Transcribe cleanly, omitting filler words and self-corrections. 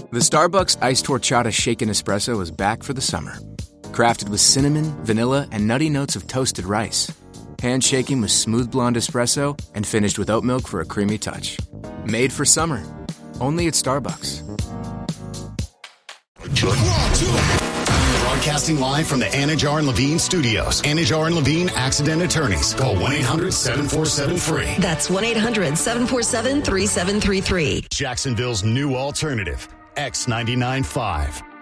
The Starbucks Iced Horchata Shaken Espresso is back for the summer. Crafted with cinnamon, vanilla, and nutty notes of toasted rice. Handshaking with smooth blonde espresso and finished with oat milk for a creamy touch. Made for summer. Only at Starbucks. Broadcasting live from the Anajar and Levine studios. Anajar and Levine Accident Attorneys. Call 1-800-747-FREE. That's 1-800-747-3733. Jacksonville's new alternative. X99.5.